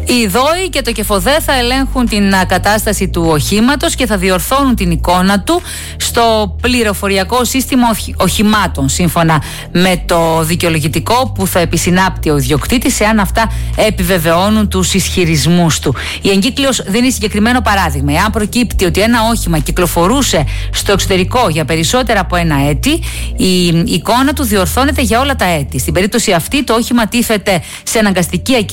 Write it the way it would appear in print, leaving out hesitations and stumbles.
Οι ΔΟΗ και το ΚΕΦΟΔΕ θα ελέγχουν την κατάσταση του οχήματος και θα διορθώνουν την εικόνα του στο πληροφοριακό σύστημα οχημάτων, σύμφωνα με το δικαιολογητικό που θα επισυνάπτει ο ιδιοκτήτης, εάν αυτά επιβεβαιώνουν τους ισχυρισμούς του. Η εγκύκλειος δίνει συγκεκριμένο παράδειγμα. Εάν προκύπτει ότι ένα όχημα κυκλοφορούσε στο εξωτερικό για περισσότερα από ένα έτη, η εικόνα του διορθώνεται για όλα τα έτη. Στην περίπτωση αυτή, το όχημα τίθεται σε αναγκαστική ακίνηση